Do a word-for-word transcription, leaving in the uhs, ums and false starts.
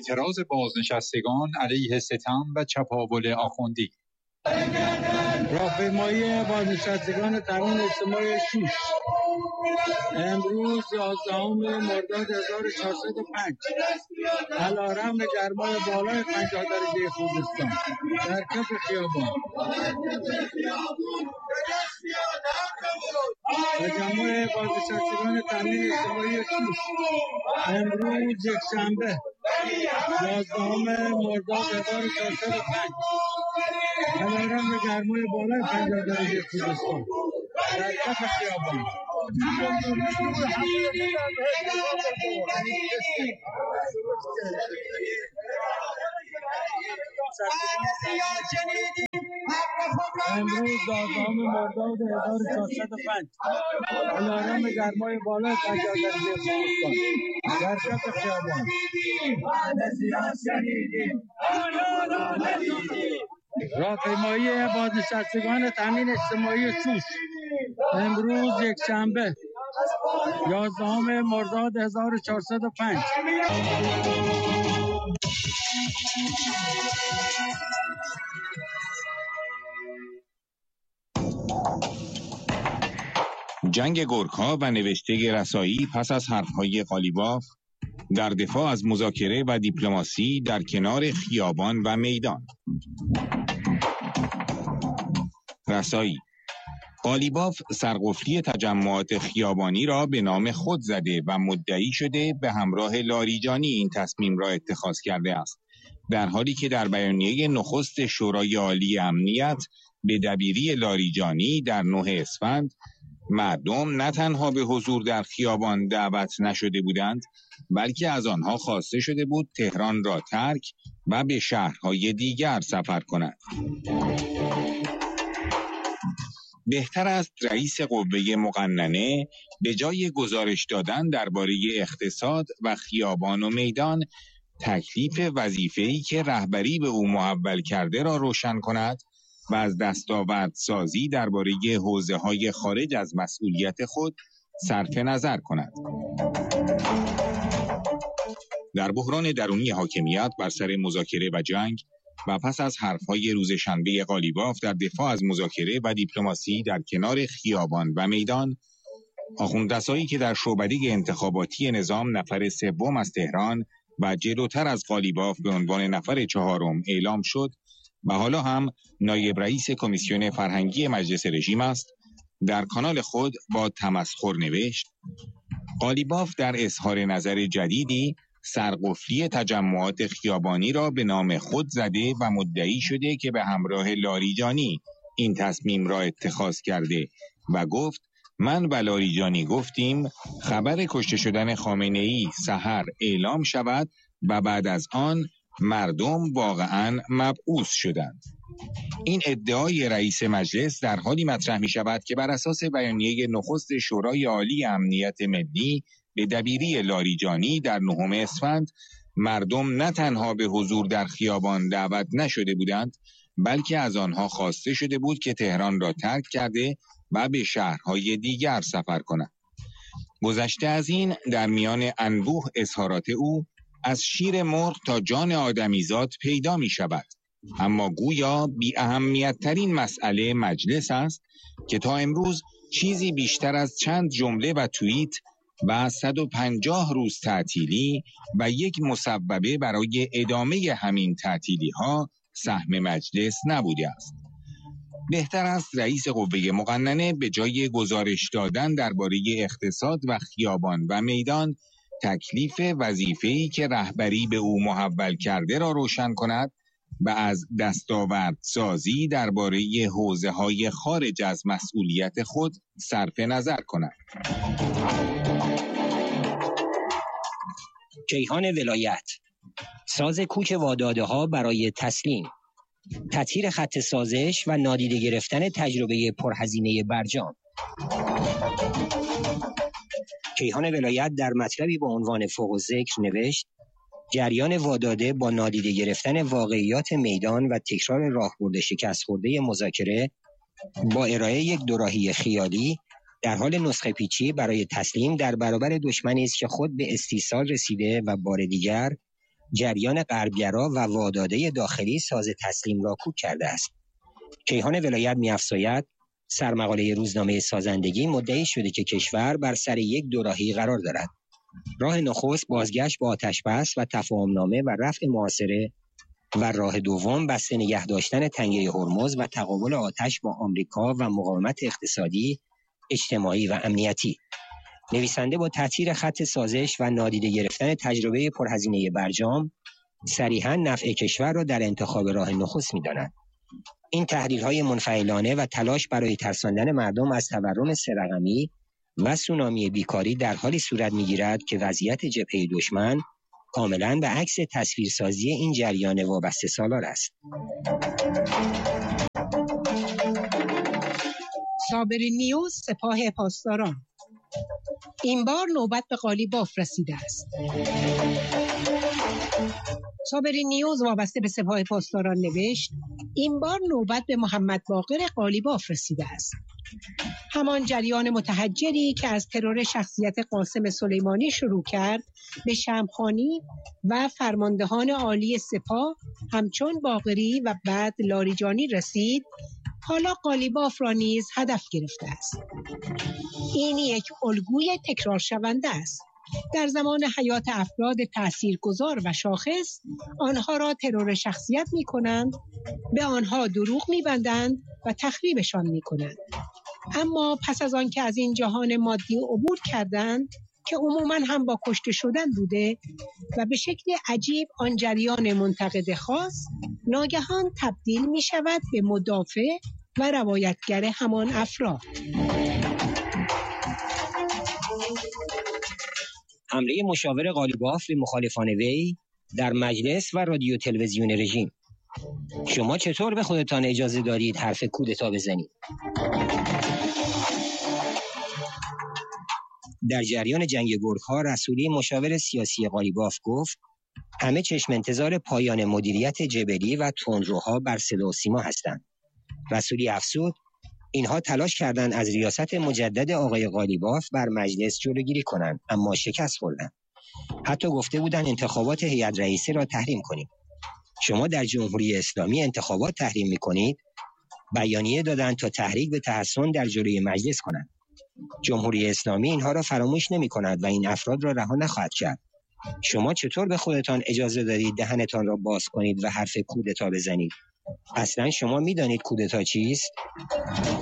اعتراض بازنشستگان علیه ستم و چپاول آخوندی. راهپیمایی بازنشستگان تامین اجتماعی شوش امروز یازدهم مرداد هزار و چهارصد و پنج علیرغم گرمای بالای پنجاه درجه خوزستان در کف خیابان تجمع بازنشستگان تامین اجتماعی شوش امروز یکشنبه یازدهم مرداد هزار و چهارصد و پنج علیرغم گرمای بالای پنجاه درجه خوزستان در کف خیابان امروز یازدهم مرداد هزار و چهارصد و پنج علیرغم گرمای بالای پنجاه درجه خوزستان در کف خیابان راهپیمایی بازنشستگان تامین اجتماعی شوش امروز یکشنبه یازدهم مرداد هزار و چهارصد و پنج جنگ گورکا و نوشته رسایی پس از حرفهای قالیباف در دفاع از مذاکره و دیپلماسی در کنار خیابان و میدان. رسایی: قالیباف سرقفلی تجمعات خیابانی را به نام خود زده و مدعی شده به همراه لاریجانی این تصمیم را اتخاذ کرده است، در حالی که در بیانیه نخست شورای عالی امنیت به دبیری لاریجانی در نه اسفند مردم نه تنها به حضور در خیابان دعوت نشده بودند، بلکه از آنها خواسته شده بود تهران را ترک و به شهرهای دیگر سفر کنند. بهتر است رئیس قوه مقننه به جای گزارش دادن درباره اقتصاد و خیابان و میدان، تکلیف وظیفه‌ای که رهبری به او محول کرده را روشن کند و از دستاوردسازی درباره حوزه‌های خارج از مسئولیت خود صرف نظر کند. در بحران درونی حاکمیت بر سر مذاکره و جنگ و پس از حرفهای روز شنبه قالیباف در دفاع از مذاکره و دیپلماسی در کنار خیابان و میدان، آخوندرسایی که در شعبده انتخاباتی نظام نفر سوم از تهران و جلوتر از قالیباف به عنوان نفر چهارم اعلام شد و حالا هم نایب رئیس کمیسیون فرهنگی مجلس رژیم است، در کانال خود با تمسخر نوشت: قالیباف در اظهار نظر جدیدی سرقفلی تجمعات خیابانی را به نام خود زده و مدعی شده که به همراه لاریجانی این تصمیم را اتخاذ کرده و گفت من و لاریجانی گفتیم خبر کشته شدن خامنه‌ای سحر اعلام شود و بعد از آن مردم واقعاً مبعوث شدند. این ادعای رئیس مجلس در حالی مطرح می شود که بر اساس بیانیه نخست شورای عالی امنیت ملی به دبیری لاریجانی در نهم اسفند مردم نه تنها به حضور در خیابان دعوت نشده بودند، بلکه از آنها خواسته شده بود که تهران را ترک کرده و به شهرهای دیگر سفر کنند. گذشته از این، در میان انبوه اظهارات او از شیر مرغ تا جان آدمیزاد پیدا می شود، اما گویا بی اهمیت ترین مسئله مجلس است که تا امروز چیزی بیشتر از چند جمله و توییت و صد و پنجاه روز تعطیلی و یک مصوبه برای ادامه همین تعطیلی ها سهم مجلس نبوده است. بهتر است رئیس قوه مقننه به جای گزارش دادن درباره اقتصاد و خیابان و میدان، تکلیف وظیفه‌ای که رهبری به او محول کرده را روشن کند و از دستاوردسازی درباره حوزه‌های خارج از مسئولیت خود صرف نظر کند. کیهان ولایت: ساز کوک واداده‌ها برای تسلیم، تطهیر خط سازش و نادیده گرفتن تجربه پرهزینه برجام. کیهان ولایت در مطلبی با عنوان فوق الذکر نوشت: جریان واداده با نادیده گرفتن واقعیات میدان و تکرار راهبرد شکست خورده مذاکره با ارائه یک دوراهی خیالی در حال نسخه پیچی برای تسلیم در برابر دشمنی است که خود به استیصال رسیده و بار دیگر جریان غربگرا و واداده داخلی ساز تسلیم را کوک کرده است. کیهان ولایت می‌افزاید سرمقاله روزنامه سازندگی مدعی شده که کشور بر سر یک دوراهی قرار دارد. راه نخست بازگشت با آتش‌بس و تفاهم‌نامه و رفع محاصره و راه دوم بسته نگه داشتن تنگه هرمز و تقابل آتش با آمریکا و مقاومت اقتصادی، اجتماعی و امنیتی. نویسنده با تأثیر خط سازش و نادیده گرفتن تجربه پرهزینه برجام صریحاً نفع کشور را در انتخاب راه نخست می‌داند. این تحلیل‌های منفعلانه و تلاش برای ترساندن مردم از تورم سه رقمی و سونامی بیکاری در حالی صورت می‌گیرد که وضعیت جبهه دشمن کاملاً به عکس تصویرسازی این جریان وابسته سالار است. صابری نیوز سپاه پاسداران. این بار نوبت به قالیباف رسیده است. صابری نیوز وابسته به سپاه پاسداران نوشت این بار نوبت به محمد باقر قالیباف رسیده است. همان جریان متحجری که از ترور شخصیت قاسم سلیمانی شروع کرد به شمخانی و فرماندهان عالی سپاه همچون باقری و بعد لاریجانی رسید، حالا قالیباف را نیز هدف گرفته است. این یک الگوی تکرار شونده است. در زمان حیات افراد تاثیرگذار و شاخص آنها را ترور شخصیت می کنند، به آنها دروغ می بندند و تخریبشان می کنند. اما پس از آن که از این جهان مادی عبور کردند که عموماً هم با کشته شدن بوده و به شکل عجیب آن جریان منتقد خاص ناگهان تبدیل می شود به مدافع و روایتگر همان افراد. حمله مشاور قالیباف به مخالفان وی در مجلس و رادیو تلویزیون رژیم. شما چطور به خودتان اجازه دارید حرف کودتا بزنید؟ در جریان جنگ گرگ‌ها رسولی مشاور سیاسی قالیباف گفت همه چشم انتظار پایان مدیریت جبلی و تندروها بر صدا و سیما هستند. رسولی افزود اینها تلاش کردند از ریاست مجدد آقای قالیباف بر مجلس جلوگیری کنند اما شکست خوردند. حتی گفته بودند انتخابات هیئت رئیسه را تحریم کنیم. شما در جمهوری اسلامی انتخابات تحریم می‌کنید؟ بیانیه دادند تا تحریک به تحسن در جلوی مجلس کنند. جمهوری اسلامی اینها را فراموش نمی‌کند و این افراد را رها نخواهد کرد. شما چطور به خودتان اجازه دارید دهنتان را باز کنید و حرف کودتا بزنید؟ اصلا شما می‌دانید کودتا چیست؟